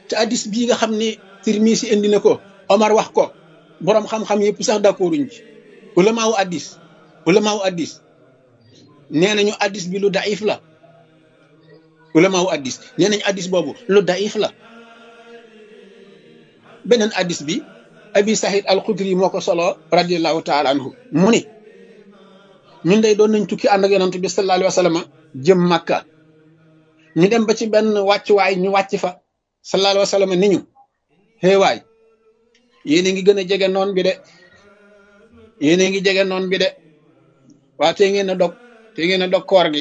te addis bii nga xam ni Tirmisi indi na ko Omar wax ko borom xam-xam yëpp sax d'accorduñ ci ulamaawu addis nee nañu addis bi lu daif la ulamaawu addis nee nañu addis boobu lu daif la beneen addis bi abi Sahid al-Khudri moo ko solo radiyallahu taala anhu mu ni ñun day doon nañ tukki ànd ak yonent bi sallallahu alayhi wa sallam jëm Makka ñu dem ba ci benn wàccuwaay ñu wàcc fa sallallahu alayhi wa sallam ni ñu waay yéen a ngi gën a jege noon bi de yéen a ngi jege noon bi de waa te ngeen a dog koor gi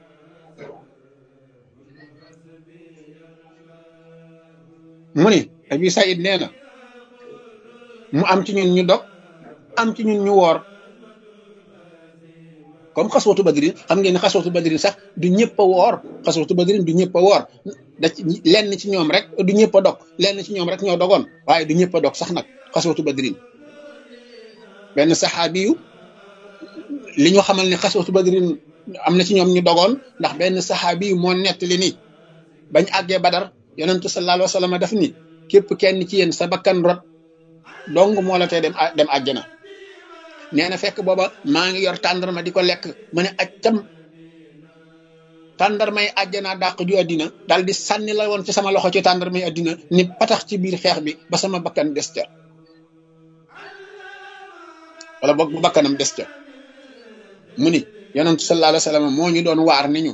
mu ni abi Saïd nee na mu am ci ñun ñu dog am ci ñun ñu woor comme xaswatu badrin xam ngeen ne xaswatu badrin sax du ñëpp a woor xaswatu badrin du ñëpp a woor da ci lenn ci ñoom rek du ñëpp a dog lenn ci ñoom rek ñoo dogoon waaye du ñëpp a dog sax nag xaswatu badrin benn saxaabi yu li ñu xamal ne xaswatu badrin am na ci ñoom ñu dogoon ndax benn saxaabi yu moo nettali ni bañ àggee Badar yonentu sallallahu alayhi wa sallam daf ni képp kenn ci yéen sa bakkan rot dong moo la tee dem àjjana nee na fekk booba maa ngi yor tàndarma di ko lekk ma ne accam tàndarmay àjjana dàq ju àddina daal di sànni la woon ci sama loxo ci tàndarmay àddina ni patax ci biir xeex bi ba sama bakkan des ca wala boog bu bakkanam des ca mu ni yonentu sallallahu alayhi wa sallam moo ñu doon waar ni ñu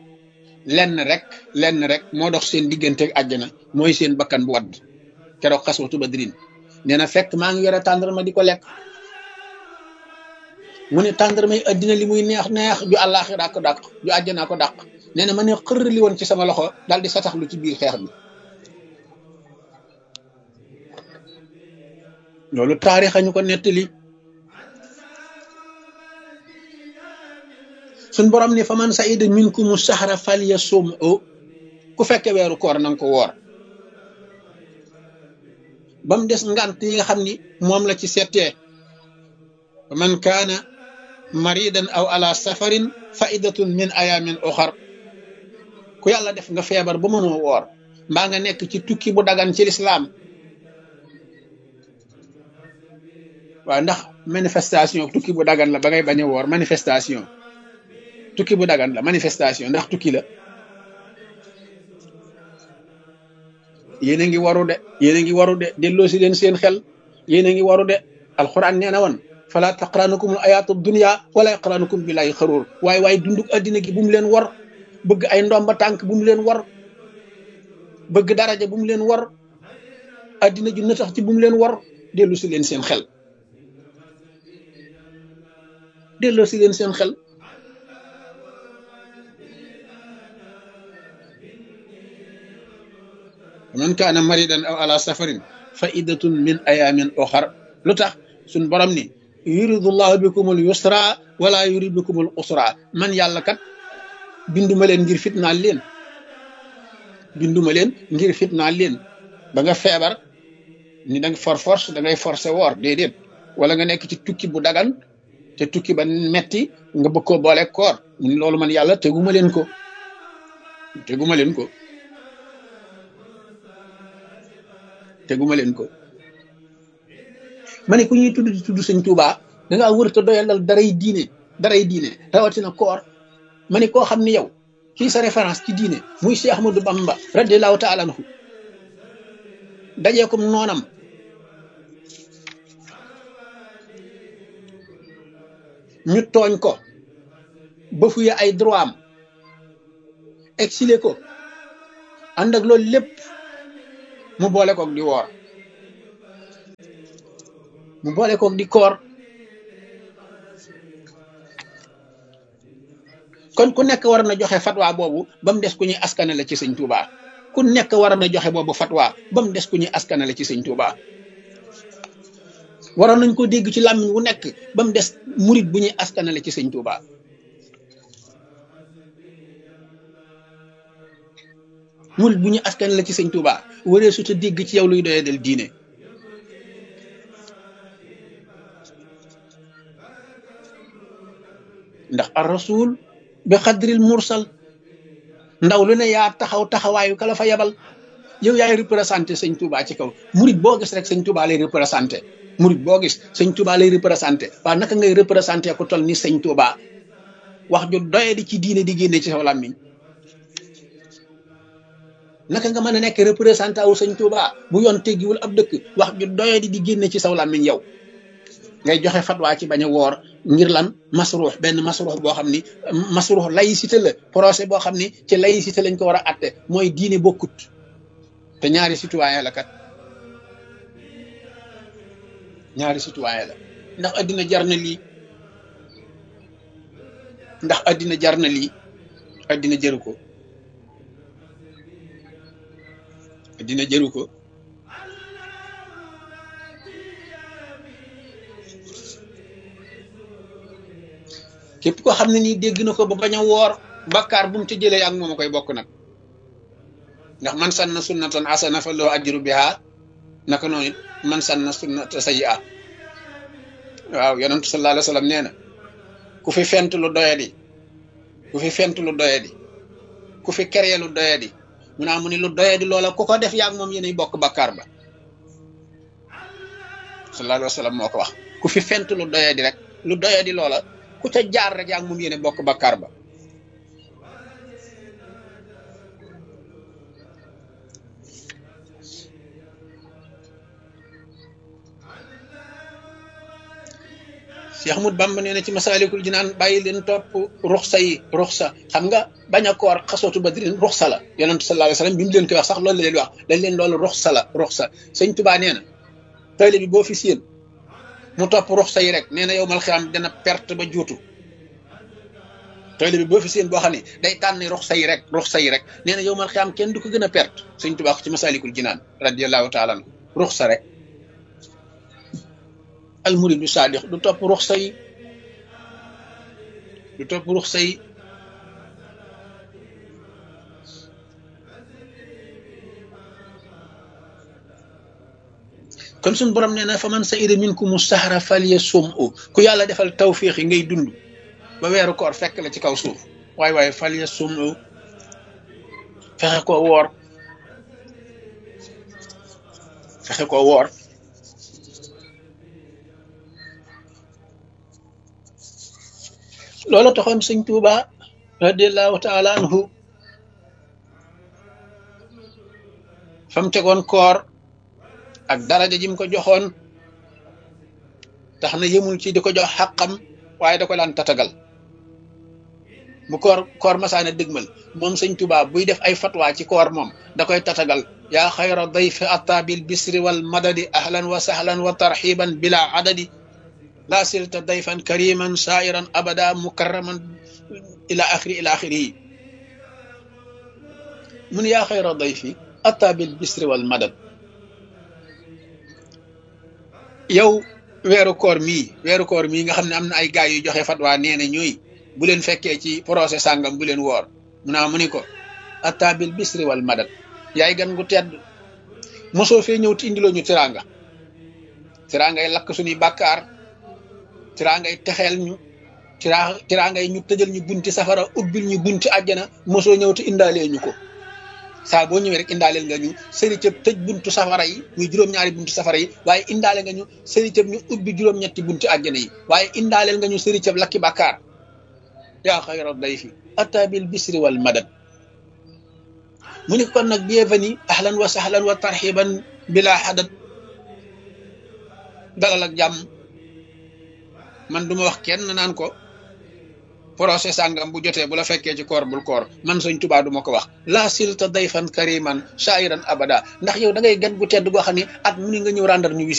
lenn rek moo dox seen diggante ak àjjana mooy seen bakkan bu wadd keroog xaswatu badrin nee na fekk maa ngi yore tàndarma di ko lekk mu ne tàndarmay addina li muy neex ju àllaaxira ko dàq ju àjjanaa ko dàq nee na ma ne xër li woon ci sama loxo daal di sataxlu ci biir xeex bi loolu taarix ñu ko nettali suñ borom ni fa man saida minkumu sahra falyasum'u ku fekke weeru koor nanga ko woor ba mu des ngant yi nga xam ni moom la ci settee fa man kaana maridan aw ala safarin faidatun min ayamin uxar ku yàlla def nga feebar ba mënoo woor mbaa nga nekk ci tukki bu dagan ci lislaam waaw ndax manifestation tukki bu dagan la ba ngay bañ a woor manifestation tukki bu dagan la manifestation ndax tukki la yéen a ngi waru de delloo si leen seen xel yéen a ngi waru de alquran nee na woon fala taqranukum al ayatu dunya wala yaqranukum billahi xaruur waaye dunduk addina gi bu mu leen war bëgg ay ndomba tànk bu mu leen war bëgg daraja bu mu leen war addina ju nëtax ci bu mu leen war dellu si leen seen xel delloo si leen seen xel man kaana maridan aw ala safarin fa iddatun min ayamin uxar lu tax suñ borom ni yuridullahu bikumul yusra wala yurid bikumul usra man yàlla kat binduma leen ngir fitnaal leen ba nga feebar ni danga force da ngay forcer woor déedéet wala nga nekk ci tukki bu dagan te tukki ba metti nga bëgg koo boole koor mun loolu man yàlla teguma leen ko ma ne ku ñuy tudd sëñ Tuubaa da ngaa wër te doyalal daray diine rawatina koor ma ne koo xam ne yow kii sa référence ci diine muy Cheikh Ahmadou Bamba radiyallahu taala anhu dajee kom noonam ñu tooñ ko ba fuye ay droit am exilé ko ànd ak loolu lépp mu boole koog di woor mu boole koog di koor kon ku nekk war na joxe fatwa boobu ba mu des ku ñuy askanale ci sëñ Touba ku nekk war na joxe boobu fatwa ba mu des ku ñuy askanale ci sëñ Touba waroon nañ ko dégg ci làmmiñ wu nekk ba mu des murit bu ñuy askanale ci sëñ Touba murit bu ñuy askanale ci sëñ Touba waree su ta dégg ci yow luy doyee del diine ndax ar rasul bi xadril mursal ndaw lu ne yaa taxawaayu kala fa yabal yow yaay représenté sëñ Touba ci kaw murit boo gis rek sëñ Touba lay représenté murit boo gis sëñ Touba lay représenté waaw naka ngay représenté ku toll ni sëñ Touba wax ju doye di ci diine di génne ci saw làmmiñ naka nga mën a nekk représentant wu sëñ Touba bu yoon teggiwul ab dëkk wax ju doye di génne ci saw làmmiñ yow ngay joxe fatwa ci bañ a woor ngir lan masruux benn masruux boo xam ni masruux laïcité la procès boo xam ni ci laïcité lañ ko war a atte mooy diine bokkut te ñaari citoyen la kat ñaari citoyen la ndax addina jar na lii ndax addina jar na lii addina jëru ko addina jëru ko képp ko xam ne nii dégg na ko ba bañ a woor bakkaar bu mu ci jëlee ak moom a koy bokk nag ndax man sanna sunnatan asana fa loo ajru biha naka noonu it man sanna sunnata sayyi'a waaw yonentu sallallahu alayhi wa sallam nee na ku fi fent lu doyadi ku fi fent lu doyadi ku fi kerye lu doyadi mu naa mu ni lu doyadi loola ku ko def yaag moom yéenay bokk bakkaar ba sallallahu alayhi wa sallam moo ko wax ku fi fent lu doyadi rek lu doyadi loola ku ca jaar rek yaag moom yéene bokk bakkaar ba Cheikh Ahmadou Bamba nee na ci Masaalikul Jinaan bàyyi leen topp ruxsa yi ruxsa xam nga bañ a koor xasootu badrin ruxsa la yonent sallallahu alayhi wasallam bi mu leen koy wax sax loolu la leen wax dañ leen loolu ruxsa la ruxsa sëñ Tuubaa nee na tayle bi boo fi séen mu topp ruxsa yi rek nee na yow mal xiyaam dana perte ba juutu tayle bi boo fi séen boo xam ne day tànn ruxsa yi rek nee na yow mal xiyaam kenn du ko gën a perte sëñ Tuubaa ko ci Masaalikul Jinaan radiyallahu taala anhu ruxsa rek al muridu saadiq du topp ruxsa yi du topp ruxsa yi kon suñu borom nee na fa man sa'ida minkumu sahra falyasumhu ku yàlla defal tawfiix yi ngay dund ba weeru koor fekk la ci kaw suuf waaye falyasumhu fexe koo woor fexe koo woor loolu taxoon sëñ Tuuba radiallahu taala anhu fam tegoon koor ak daraja jim ko joxoon tax na yëmul ci di ko jox xàqam waaye da ko daan tatagal bu koor masaana dëgmal moom sëñ Tuuba buy def ay fatwa ci koor moom da koy tatagal yaa xayra dayfi ata bil bisri wal madadi ahlan wa sahlan wa tarxiban bila adadi laa silta dayfan kariman sairan abada mukarraman ila axiri mun yaa xayra dayfi ata bil bisri wal madad yow weeru koor mii nga xam ne am na ay gaay yu joxe fatwa nee na ñooy bu leen fekkee ci procès sàngam bu leen woor mu ni ko ata bil bisri wal madad yaay gan gu tedd mosoo fee ñëw ti indiloo ñu tiraangay lakk suñuy bàkkaar tiraangay texeel ñu tiraangay ñu tëjal ñu bunti safara ubbil ñu bunti àjjana mosoo ñëw te indaalee ñu ko saa boo ñëwee rek indaaleel nga ñu sëri cëb tëj buntu safara yi muy juróom-ñaari buntu safara yi waaye indaale nga ñu sëri cëb ñu ubbi juróom-ñetti bunti àjjana yi waaye indaaleel nga ñu sëri cëb lakki bàkkaar yaa xayra dayfi ata bil bisri wal madad mu ni kon nag bienvenue ahlan wa sahlan wa tarxiban bila hadad dalal ak jàmm man duma wax kenn naan ko procès sàngam bu jotee bu la fekkee ci koor bul koor man sëñ Tuubaa duma ko wax la silta dayfan kariman shairan abada ndax yow da ngay gan gu tedd goo xam ne at mu ni nga ñëw rendre ñu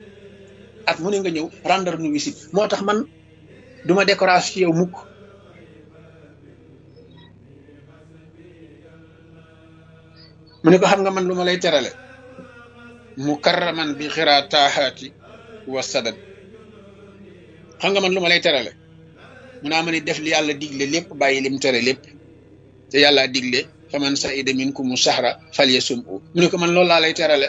visite moo tax man duma décoration ci yow mukk mu ne ko xam nga man lu ma lay terale mukarraman bi xira taahaati wa sadad xam nga man lu ma lay terale mu naa ma ni def li yàlla digle lépp bàyyi lim tere lépp te yàlla digle faman sa'ida minkumu sahra falyasumhu mu ne ko man loolu laa lay terale